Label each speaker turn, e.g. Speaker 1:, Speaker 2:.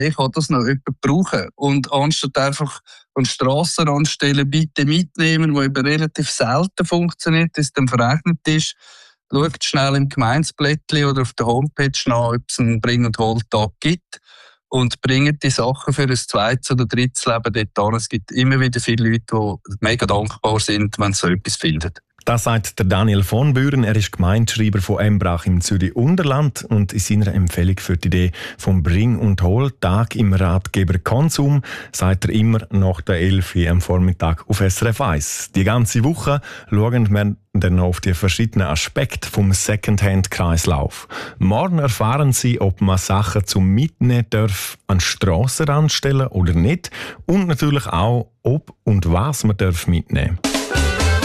Speaker 1: Ich kann das noch jemand brauchen. Und anstatt einfach an Strassenrand stellen, bitte mitnehmen, wo eben relativ selten funktioniert, dass es dann verrechnet ist, schaut schnell im Gemeindeblättchen oder auf der Homepage nach, ob es einen Bring- und Holtag gibt. Und bringt die Sachen für ein zweites oder drittes Leben dort an. Es gibt immer wieder viele Leute, die mega dankbar sind, wenn sie so etwas finden.
Speaker 2: Das sagt der Daniel von Büren. Er ist Gemeindeschreiber von Embrach im Zürich-Unterland und in seiner Empfehlung für die Idee vom Bring- und Hol-Tag im Ratgeber Konsum sagt er immer nach der 11 Uhr am Vormittag auf SRF 1. Die ganze Woche schauen wir dann auf die verschiedenen Aspekte vom Secondhand-Kreislauf. Morgen erfahren Sie, ob man Sachen zum Mitnehmen darf an den Strassenrand stellen oder nicht und natürlich auch, ob und was man mitnehmen darf.